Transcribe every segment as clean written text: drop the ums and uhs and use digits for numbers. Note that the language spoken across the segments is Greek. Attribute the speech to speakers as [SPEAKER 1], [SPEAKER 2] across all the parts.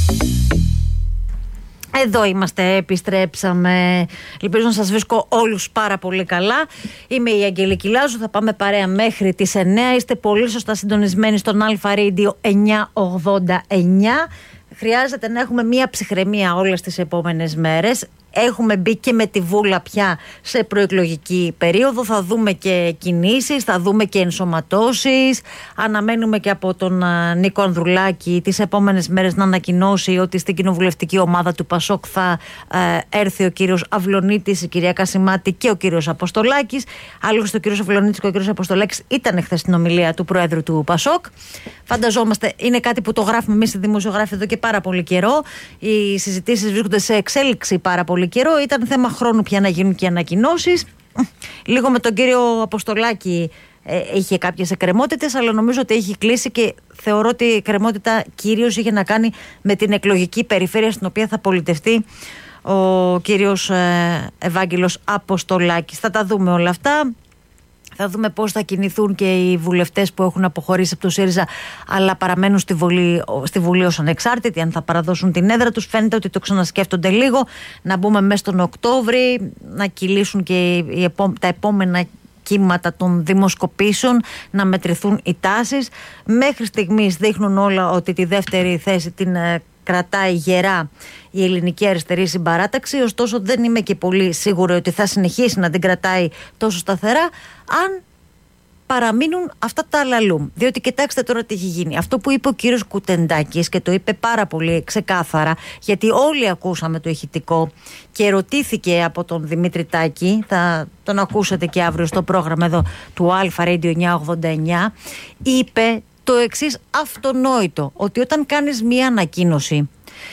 [SPEAKER 1] Εδώ είμαστε, επιστρέψαμε. Ελπίζω να σας βρίσκω όλους πάρα πολύ καλά. Είμαι η Αγγελική Λάζου, θα πάμε παρέα μέχρι τις 9. Είστε πολύ σωστά συντονισμένοι στον Αλφα Radio 989. Χρειάζεται να έχουμε μία ψυχραιμία όλες τις επόμενες μέρες. Έχουμε μπει και με τη βούλα πια σε προεκλογική περίοδο. Θα δούμε και κινήσεις, θα δούμε και ενσωματώσεις. Αναμένουμε και από τον Νίκο Ανδρουλάκη τις επόμενες μέρες να ανακοινώσει ότι στην κοινοβουλευτική ομάδα του Πασόκ θα έρθει ο κύριος Αυλωνίτης, η κυρία Κασιμάτη και ο κύριος Αποστολάκης. Άλλωστε ο κύριος Αυλωνίτης και ο κύριος Αποστολάκης ήταν χθες στην ομιλία του Προέδρου του Πασόκ. Φανταζόμαστε, είναι κάτι που το γράφουμε εμείς οι δημοσιογράφοι εδώ και πάρα πολύ καιρό. Οι συζητήσεις βρίσκονται σε εξέλιξη πάρα πολύ καιρό. Ήταν θέμα χρόνου πια να γίνουν και ανακοινώσεις. Λίγο με τον κύριο Αποστολάκη είχε κάποιες εκκρεμότητες, αλλά νομίζω ότι έχει κλείσει και θεωρώ ότι η εκκρεμότητα κυρίως είχε να κάνει με την εκλογική περιφέρεια στην οποία θα πολιτευτεί ο κύριος Ευάγγελος Αποστολάκης. Θα τα δούμε όλα αυτά. Θα δούμε πώς θα κινηθούν και οι βουλευτές που έχουν αποχωρήσει από το ΣΥΡΙΖΑ αλλά παραμένουν στη Βουλή ως ανεξάρτητοι, αν θα παραδώσουν την έδρα τους. Φαίνεται ότι το ξανασκέφτονται λίγο. Να μπούμε μέσα στον Οκτώβρη, να κυλήσουν και τα επόμενα κύματα των δημοσκοπήσεων, να μετρηθούν οι τάσεις. Μέχρι στιγμής δείχνουν όλα ότι τη δεύτερη θέση την κρατάει γερά η Ελληνική Αριστερή Συμπαράταξη, ωστόσο δεν είμαι και πολύ σίγουρη ότι θα συνεχίσει να την κρατάει τόσο σταθερά αν παραμείνουν αυτά τα αλαλούμ. Διότι κοιτάξτε τώρα τι έχει γίνει. Αυτό που είπε ο κύριος Κουτεντάκης και το είπε πάρα πολύ ξεκάθαρα, γιατί όλοι ακούσαμε το ηχητικό και ερωτήθηκε από τον Δημήτρη Τάκη, θα τον ακούσατε και αύριο στο πρόγραμμα εδώ του Αλφα Radio 989, είπε το εξής αυτονόητο, ότι όταν κάνεις μία ανακοίνωση,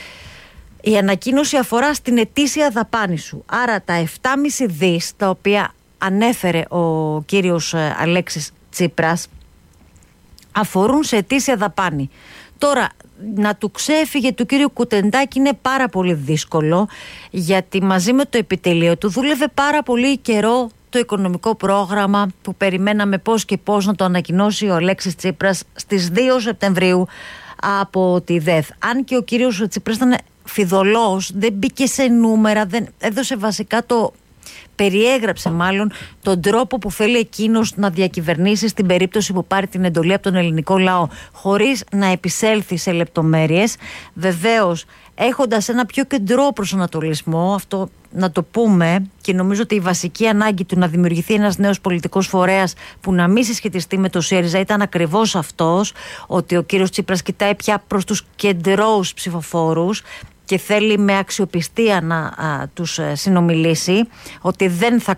[SPEAKER 1] η ανακοίνωση αφορά στην ετήσια δαπάνη σου. Άρα τα 7,5 δις τα οποία ανέφερε ο κύριος Αλέξης Τσίπρας αφορούν σε ετήσια δαπάνη. Τώρα να του ξέφυγε του κύριου Κουτεντάκη είναι πάρα πολύ δύσκολο, γιατί μαζί με το επιτελείο του δούλευε πάρα πολύ καιρό το οικονομικό πρόγραμμα που περιμέναμε πώς και πώς να το ανακοινώσει ο Αλέξης Τσίπρας στις 2 Σεπτεμβρίου από τη ΔΕΘ. Αν και ο κύριος Τσίπρας ήταν φιδωλός, δεν μπήκε σε νούμερα, δεν έδωσε βασικά περιέγραψε μάλλον τον τρόπο που θέλει εκείνος να διακυβερνήσει στην περίπτωση που πάρει την εντολή από τον ελληνικό λαό, χωρίς να επισέλθει σε λεπτομέρειες. Βεβαίως έχοντας ένα πιο κεντρό προσανατολισμό, αυτό να το πούμε, και νομίζω ότι η βασική ανάγκη του να δημιουργηθεί ένας νέος πολιτικός φορέας που να μην συσχετιστεί με το ΣΥΡΙΖΑ ήταν ακριβώς αυτός, ότι ο κύριος Τσίπρας κοιτάει πια προς τους κεντρώους ψηφοφόρους και θέλει με αξιοπιστία να τους συνομιλήσει, ότι δεν θα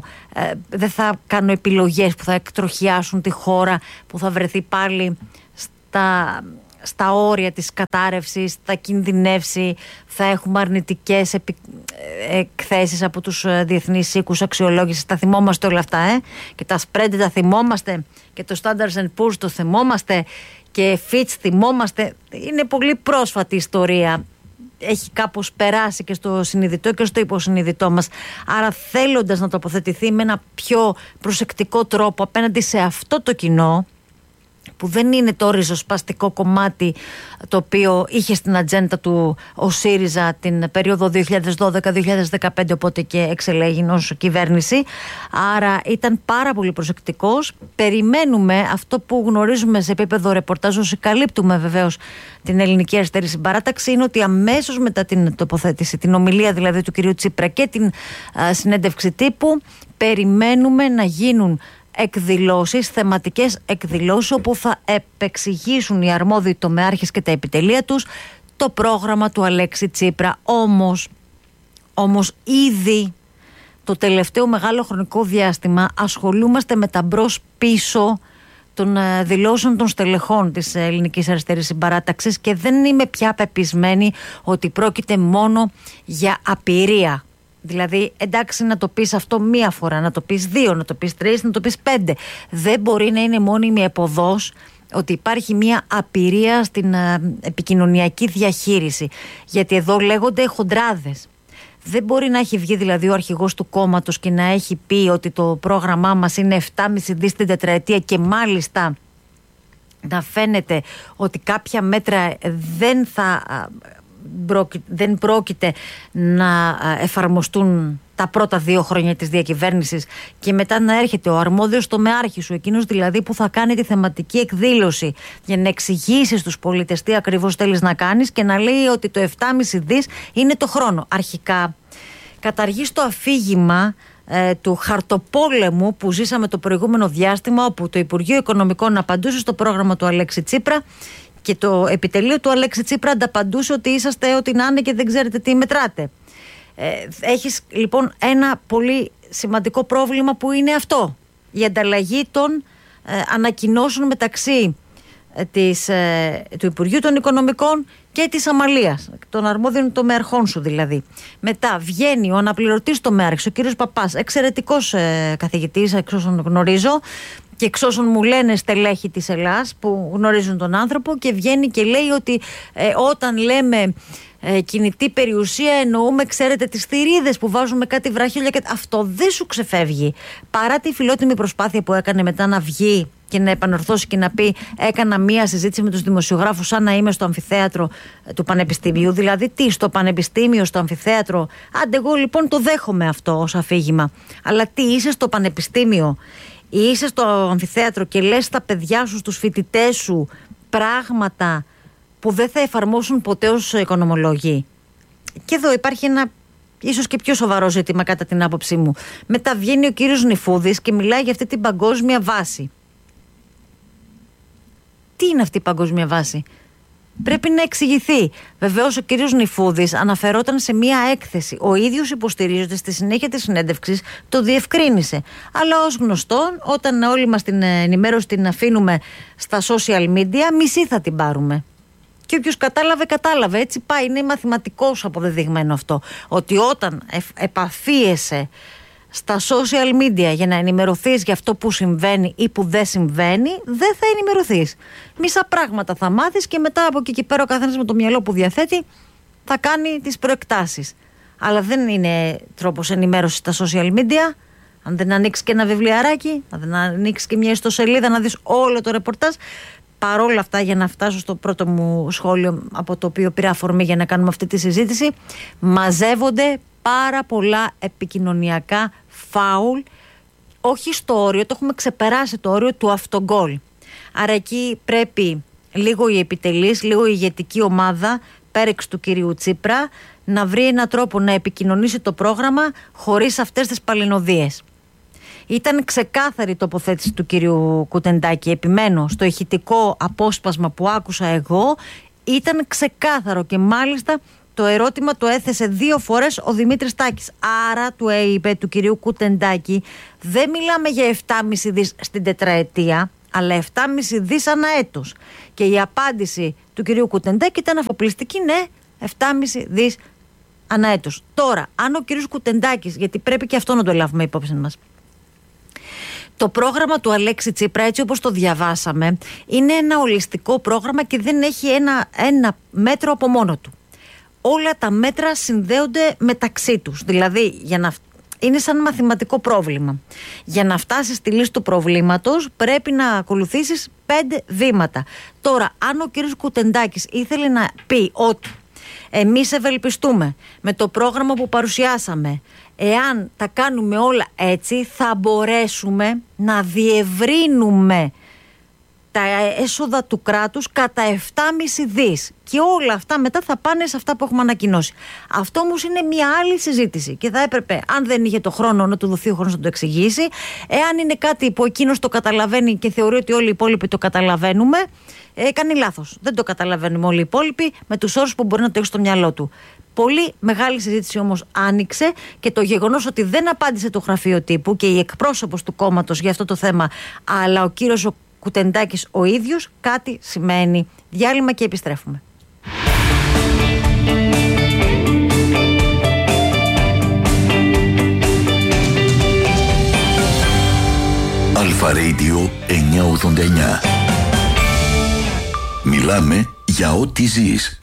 [SPEAKER 1] κάνω επιλογές που θα εκτροχιάσουν τη χώρα, που θα βρεθεί πάλι στα όρια της κατάρρευσης, θα κινδυνεύσει, θα έχουμε αρνητικές εκθέσεις από τους διεθνείς οίκους αξιολόγησης. Τα θυμόμαστε όλα αυτά, και τα spread τα θυμόμαστε και το Standard & Poor's το θυμόμαστε και Fitch θυμόμαστε. Είναι πολύ πρόσφατη ιστορία. Έχει κάπως περάσει και στο συνειδητό και στο υποσυνειδητό μας. Άρα θέλοντας να τοποθετηθεί με ένα πιο προσεκτικό τρόπο απέναντι σε αυτό το κοινό, που δεν είναι το ριζοσπαστικό κομμάτι το οποίο είχε στην ατζέντα του ο ΣΥΡΙΖΑ την περίοδο 2012-2015, οπότε και εξελέγει ως κυβέρνηση. Άρα ήταν πάρα πολύ προσεκτικός. Περιμένουμε αυτό που γνωρίζουμε σε επίπεδο ρεπορτάζ, όσοι καλύπτουμε βεβαίως την Ελληνική Αριστερή Συμπαράταξη, είναι ότι αμέσως μετά την τοποθέτηση, την ομιλία δηλαδή του κυρίου Τσίπρα και την συνέντευξη τύπου, περιμένουμε να γίνουν εκδηλώσεις, θεματικές εκδηλώσεις, όπου θα επεξηγήσουν οι αρμόδιοι τομεάρχες και τα επιτελεία τους το πρόγραμμα του Αλέξη Τσίπρα. Όμως ήδη το τελευταίο μεγάλο χρονικό διάστημα ασχολούμαστε με τα μπρος-πίσω των δηλώσεων των στελεχών της Ελληνικής Αριστερής Συμπαράταξης και δεν είμαι πια πεπισμένη ότι πρόκειται μόνο για απειρία. Δηλαδή, εντάξει, να το πεις αυτό μία φορά, να το πεις 2, να το πεις 3, να το πεις 5. Δεν μπορεί να είναι μόνιμη επωδός ότι υπάρχει μία απειρία στην επικοινωνιακή διαχείριση. Γιατί εδώ λέγονται χοντράδες. Δεν μπορεί να έχει βγει δηλαδή ο αρχηγός του κόμματος και να έχει πει ότι το πρόγραμμά μας είναι 7,5 δις την τετραετία και μάλιστα να φαίνεται ότι κάποια μέτρα δεν θα δεν πρόκειται να εφαρμοστούν τα πρώτα 2 χρόνια της διακυβέρνησης και μετά να έρχεται ο αρμόδιος τομεάρχης σου, εκείνος δηλαδή που θα κάνει τη θεματική εκδήλωση για να εξηγήσει στους πολίτες τι ακριβώς θέλεις να κάνεις και να λέει ότι το 7,5 δις είναι το χρόνο. Αρχικά καταργείς το αφήγημα του χαρτοπόλεμου που ζήσαμε το προηγούμενο διάστημα, όπου το Υπουργείο Οικονομικών απαντούσε στο πρόγραμμα του Αλέξη Τσίπρα και το επιτελείο του Αλέξη Τσίπρα ανταπαντούσε ότι είσαστε ό,τι να είναι και δεν ξέρετε τι μετράτε. Έχεις λοιπόν ένα πολύ σημαντικό πρόβλημα που είναι αυτό, η ανταλλαγή των ανακοινώσεων μεταξύ του Υπουργείου των Οικονομικών και της Αμαλίας, των αρμόδιων τομεαρχών σου δηλαδή. Μετά βγαίνει ο αναπληρωτής τομεάρχης, ο κύριος Παπάς, εξαιρετικός καθηγητής εξ όσων γνωρίζω και εξ όσων μου λένε στελέχη της Ελλάς που γνωρίζουν τον άνθρωπο, και βγαίνει και λέει ότι όταν λέμε κινητή περιουσία εννοούμε, ξέρετε, τις θηρίδες που βάζουμε κάτι βραχίλια και αυτό δεν σου ξεφεύγει. Παρά τη φιλότιμη προσπάθεια που έκανε μετά να βγει και να επανορθώσει και να πει έκανα μία συζήτηση με τους δημοσιογράφους σαν να είμαι στο αμφιθέατρο του Πανεπιστημίου. Δηλαδή τι, στο Πανεπιστήμιο, στο αμφιθέατρο? Άντε, εγώ λοιπόν το δέχομαι αυτό ως αφήγημα. Αλλά τι, είσαι στο Πανεπιστήμιο ή είσαι στο αμφιθέατρο και λες στα παιδιά σου, στους φοιτητές σου πράγματα που δεν θα εφαρμόσουν ποτέ ως οικονομολόγοι? Και εδώ υπάρχει ένα ίσως και πιο σοβαρό ζήτημα κατά την άποψή μου. Μετά βγαίνει ο κύριος Νηφούδης και μιλάει για αυτή την παγκόσμια βάση. Τι είναι αυτή η παγκόσμια βάση? Πρέπει να εξηγηθεί. Βεβαίως ο κύριος Νηφούδης αναφερόταν σε μία έκθεση. Ο ίδιος υποστηρίζεται στη συνέχεια της συνέντευξης, το διευκρίνησε. Αλλά ως γνωστόν, όταν όλη μας την ενημέρωση την αφήνουμε στα social media, μισή θα την πάρουμε. Και όποιος κατάλαβε, κατάλαβε. Έτσι πάει. Είναι μαθηματικώς αποδεδειγμένο αυτό. Ότι όταν επαφίεσαι στα social media για να ενημερωθείς για αυτό που συμβαίνει ή που δεν συμβαίνει, δεν θα ενημερωθείς. Μισά πράγματα θα μάθεις και μετά από εκεί και πέρα ο καθένας με το μυαλό που διαθέτει θα κάνει τις προεκτάσεις. Αλλά δεν είναι τρόπος ενημέρωσης στα social media. Αν δεν ανοίξεις και ένα βιβλιαράκι, αν δεν ανοίξεις και μια ιστοσελίδα να δεις όλο το ρεπορτάζ. Παρόλα αυτά, για να φτάσω στο πρώτο μου σχόλιο από το οποίο πήρα αφορμή για να κάνουμε αυτή τη συζήτηση, μαζεύονται πάρα πολλά επικοινωνιακά φάουλ, όχι στο όριο, το έχουμε ξεπεράσει το όριο του αυτογκόλ. Άρα εκεί πρέπει λίγο η επιτελής, λίγο η ηγετική ομάδα πέρεξ του κυρίου Τσίπρα να βρει έναν τρόπο να επικοινωνήσει το πρόγραμμα χωρίς αυτές τις παλινοδίες. Ήταν ξεκάθαρη η τοποθέτηση του κυρίου Κουτεντάκη. Επιμένω, στο ηχητικό απόσπασμα που άκουσα εγώ ήταν ξεκάθαρο και μάλιστα το ερώτημα το έθεσε 2 φορές ο Δημήτρης Τάκης. Άρα του είπε του κυρίου Κουτεντάκη, δεν μιλάμε για 7,5 δις στην τετραετία, αλλά 7,5 δις ανά έτος. Και η απάντηση του κυρίου Κουτεντάκη ήταν αφοπλιστική, ναι, 7,5 δις ανά έτος. Τώρα, αν ο κύριος Κουτεντάκης, γιατί πρέπει και αυτό να το λάβουμε υπόψη μας, το πρόγραμμα του Αλέξη Τσίπρα, έτσι όπως το διαβάσαμε, είναι ένα ολιστικό πρόγραμμα και δεν έχει ένα μέτρο από μόνο του. Όλα τα μέτρα συνδέονται μεταξύ τους. Δηλαδή, είναι σαν μαθηματικό πρόβλημα. Για να φτάσεις στη λύση του προβλήματος πρέπει να ακολουθήσεις 5 βήματα. Τώρα, αν ο κύριος Κουτεντάκης ήθελε να πει ότι εμείς ευελπιστούμε με το πρόγραμμα που παρουσιάσαμε, εάν τα κάνουμε όλα έτσι, θα μπορέσουμε να διευρύνουμε τα έσοδα του κράτους κατά 7,5 δις. Και όλα αυτά μετά θα πάνε σε αυτά που έχουμε ανακοινώσει. Αυτό όμως είναι μια άλλη συζήτηση και θα έπρεπε, αν δεν είχε το χρόνο, να του δοθεί ο χρόνος να το εξηγήσει. Εάν είναι κάτι που εκείνος το καταλαβαίνει και θεωρεί ότι όλοι οι υπόλοιποι το καταλαβαίνουμε, κάνει λάθος. Δεν το καταλαβαίνουμε όλοι οι υπόλοιποι με τους όρους που μπορεί να το έχει στο μυαλό του. Πολύ μεγάλη συζήτηση όμως άνοιξε και το γεγονός ότι δεν απάντησε το γραφείο τύπου και η εκπρόσωπος του κόμματος για αυτό το θέμα, αλλά ο κύριος Κουτεντάκης ο ίδιος, κάτι σημαίνει. Διάλειμμα και επιστρέφουμε.
[SPEAKER 2] Αλφα Radio 989. Μιλάμε για ό,τι ζεις.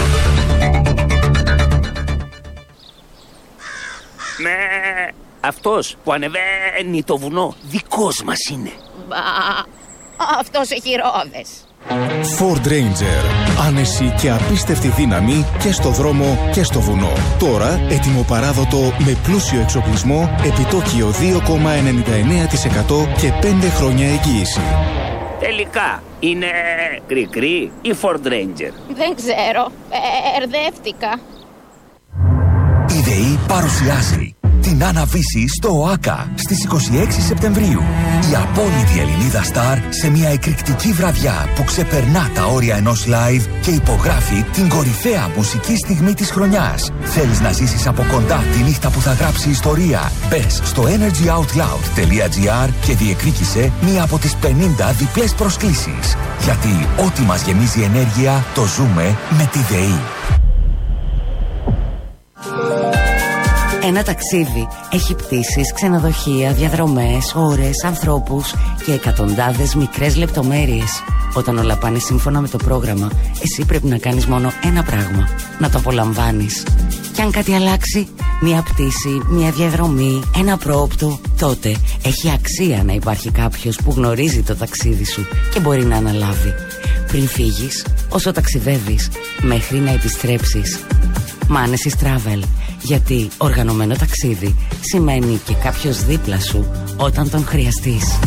[SPEAKER 3] Ναι, αυτός που ανεβαίνει το βουνό δικός μας είναι.
[SPEAKER 4] Αυτός έχει ρόδες. Ford Ranger. Άνεση και απίστευτη δύναμη και στο δρόμο και στο βουνό. Τώρα έτοιμο παράδοτο με πλούσιο εξοπλισμό, επιτόκιο 2,99% και 5 χρόνια εγγύηση.
[SPEAKER 3] Τελικά, είναι κρικρή ή Ford Ranger?
[SPEAKER 5] Δεν ξέρω. Ερδεύτηκα.
[SPEAKER 6] Η ΔΕΗ παρουσιάζει την Αναβίση στο ΟΑΚΑ στις 26 Σεπτεμβρίου. Η απόλυτη Ελληνίδα Σταρ σε μια εκρηκτική βραδιά που ξεπερνά τα όρια ενός live και υπογράφει την κορυφαία μουσική στιγμή της χρονιάς. Θέλεις να ζήσεις από κοντά τη νύχτα που θα γράψει ιστορία? Μπες στο energyoutloud.gr και διεκδίκησε μία από τις 50 διπλές προσκλήσεις. Γιατί ό,τι μας γεμίζει ενέργεια το ζούμε με τη ΔΕΗ.
[SPEAKER 7] Ένα ταξίδι έχει πτήσεις, ξενοδοχεία, διαδρομές, ώρες, ανθρώπους και εκατοντάδες μικρές λεπτομέρειες. Όταν όλα πάνε σύμφωνα με το πρόγραμμα, εσύ πρέπει να κάνεις μόνο ένα πράγμα: να το απολαμβάνεις. Και αν κάτι αλλάξει, μία πτήση, μία διαδρομή, ένα πρόοπτο, τότε έχει αξία να υπάρχει κάποιος που γνωρίζει το ταξίδι σου και μπορεί να αναλάβει. Πριν φύγεις, όσο ταξιδεύεις, μέχρι να επιστρέψεις. Manesis Travel. Γιατί οργανωμένο ταξίδι σημαίνει και κάποιος δίπλα σου όταν τον χρειαστείς.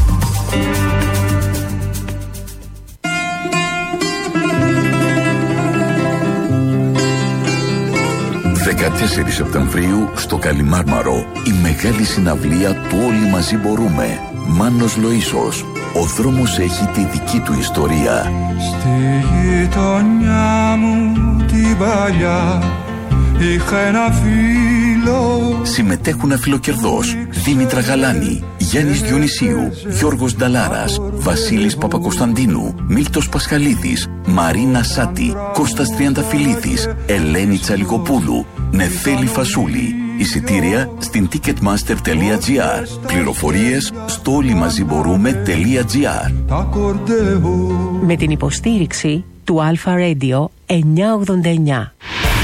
[SPEAKER 2] 14 Σεπτεμβρίου στο Καλιμάρμαρο η μεγάλη συναυλία του Όλοι Μαζί Μπορούμε. Μάνος Λοΐσος. Ο δρόμος έχει τη δική του ιστορία.
[SPEAKER 8] Στη γειτονιά μου την παλιά είχα ένα φίλο.
[SPEAKER 2] Συμμετέχουν Αφιλοκερδός, Δήμητρα Γαλάνη, Γιάννης Διονυσίου, Γιώργος Νταλάρας, Βασίλης Παπακοσταντίνου, Μίλτος Πασχαλίδης, Μαρίνα Σάτη, Κώστας Τριανταφυλλίδης, Ελένη Τσαλικοπούλου, Νεφέλη Φασούλη. Εισιτήρια στην ticketmaster.gr. Πληροφορίες στο όλοιμαζιμπορούμε.gr.
[SPEAKER 9] Με την υποστήριξη του Alpha Radio 989.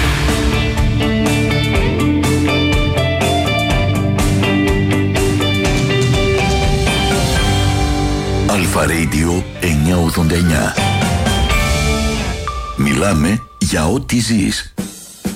[SPEAKER 2] Alpha Radio 989. Μιλάμε για ό,τι ζεις.